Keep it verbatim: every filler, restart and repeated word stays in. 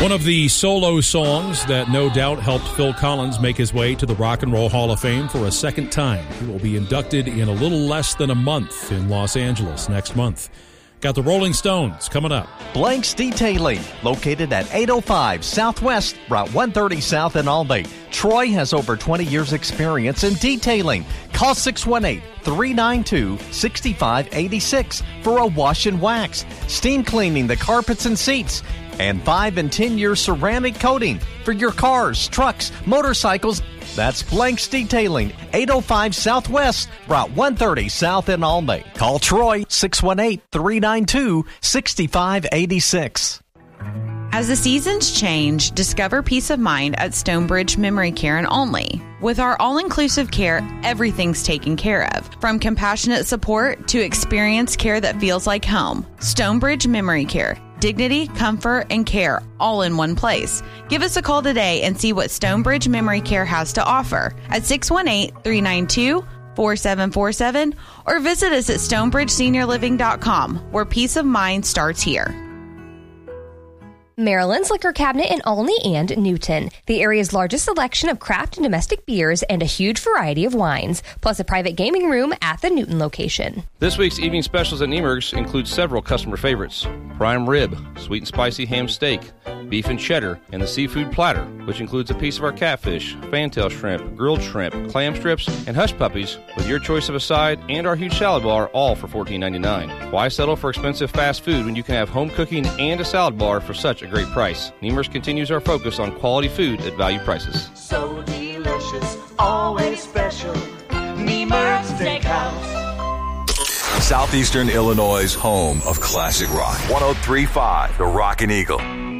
One of the solo songs that no doubt helped Phil Collins make his way to the Rock and Roll Hall of Fame for a second time. He will be inducted in a little less than a month in Los Angeles next month. Got the Rolling Stones coming up. Blanks Detailing, located at eight oh five Southwest, Route one thirty South in Albany. Troy has over twenty years experience in detailing. Call six one eight, three nine two, six five eight six for a wash and wax, steam cleaning the carpets and seats, and five and ten year ceramic coating for your cars, trucks, motorcycles. That's Blanks Detailing, eight oh five Southwest, Route one thirty South in Albany. Call Troy, six one eight, three nine two, six five eight six. As the seasons change, discover peace of mind at Stonebridge Memory Care in Olney. With our all-inclusive care, everything's taken care of. From compassionate support to experienced care that feels like home. Stonebridge Memory Care. Dignity, comfort, and care all in one place. Give us a call today and see what Stonebridge Memory Care has to offer at six one eight, three nine two, four seven four seven or visit us at stonebridge senior living dot com, where peace of mind starts here. Maryland's Liquor Cabinet in Olney and Newton. The area's largest selection of craft and domestic beers and a huge variety of wines, plus a private gaming room at the Newton location. This week's evening specials at Niemerg's include several customer favorites. Prime rib, sweet and spicy ham steak, beef and cheddar, and the seafood platter, which includes a piece of our catfish, fantail shrimp, grilled shrimp, clam strips, and hush puppies, with your choice of a side and our huge salad bar, all for fourteen ninety-nine. Why settle for expensive fast food when you can have home cooking and a salad bar for such a great price? Niemer's continues our focus on quality food at value prices. So delicious, always special. Niemer's Steakhouse. Southeastern Illinois' home of classic rock. one oh three point five, The Rockin' Eagle.